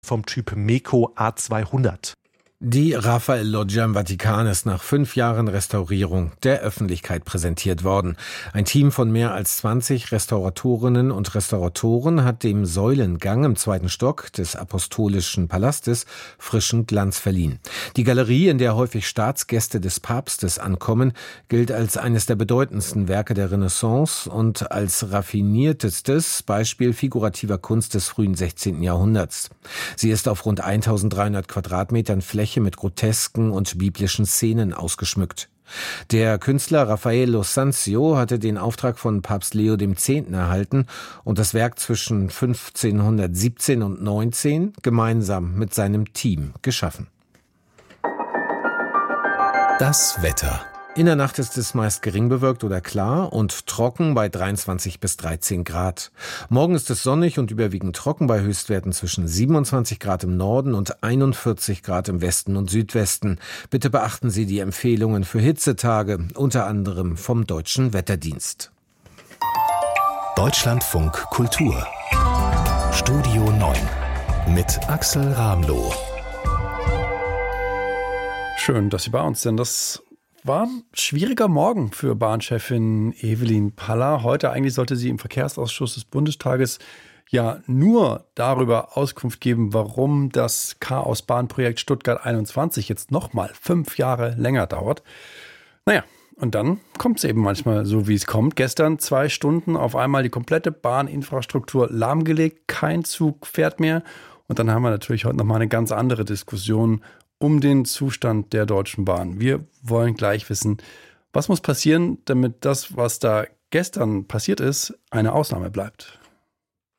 vom Typ MECO A200. Die Raffaello-Loggia im Vatikan ist nach 5 Jahren Restaurierung der Öffentlichkeit präsentiert worden. Ein Team von mehr als 20 Restauratorinnen und Restauratoren hat dem Säulengang im 2. Stock des Apostolischen Palastes frischen Glanz verliehen. Die Galerie, in der häufig Staatsgäste des Papstes ankommen, gilt als eines der bedeutendsten Werke der Renaissance und als raffiniertestes Beispiel figurativer Kunst des frühen 16. Jahrhunderts. Sie ist auf rund 1300 Quadratmetern Fläche mit grotesken und biblischen Szenen ausgeschmückt. Der Künstler Raffaello Sanzio hatte den Auftrag von Papst Leo X. erhalten und das Werk zwischen 1517 und 19 gemeinsam mit seinem Team geschaffen. Das Wetter. In der Nacht ist es meist gering bewölkt oder klar und trocken bei 23 bis 13 Grad. Morgen ist es sonnig und überwiegend trocken bei Höchstwerten zwischen 27 Grad im Norden und 41 Grad im Westen und Südwesten. Bitte beachten Sie die Empfehlungen für Hitzetage, unter anderem vom Deutschen Wetterdienst. Deutschlandfunk Kultur. Studio 9 mit Axel Ramloh. Schön, dass Sie bei uns sind. Das war ein schwieriger Morgen für Bahnchefin Evelyn Paller. Heute eigentlich sollte sie im Verkehrsausschuss des Bundestages ja nur darüber Auskunft geben, warum das Chaos-Bahnprojekt Stuttgart 21 jetzt nochmal 5 Jahre länger dauert. Naja, und dann kommt es eben manchmal so, wie es kommt. Gestern 2 Stunden auf einmal die komplette Bahninfrastruktur lahmgelegt, kein Zug fährt mehr. Und dann haben wir natürlich heute nochmal eine ganz andere Diskussion um den Zustand der Deutschen Bahn. Wir wollen gleich wissen, was muss passieren, damit das, was da gestern passiert ist, eine Ausnahme bleibt.